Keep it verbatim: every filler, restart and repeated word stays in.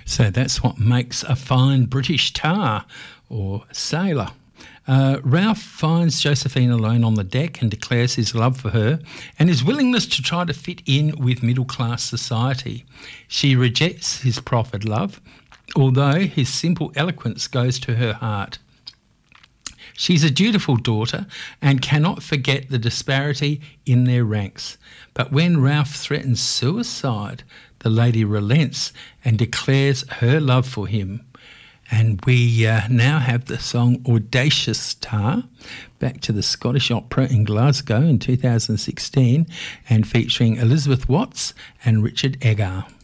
So that's what makes a fine British tar or sailor. Uh, Ralph finds Josephine alone on the deck and declares his love for her and his willingness to try to fit in with middle-class society. She rejects his proffered love, although his simple eloquence goes to her heart. She's a dutiful daughter and cannot forget the disparity in their ranks. But when Ralph threatens suicide, the lady relents and declares her love for him. And we uh, now have the song Audacious Tar, back to the Scottish Opera in Glasgow in two thousand sixteen, and featuring Elizabeth Watts and Richard Egar.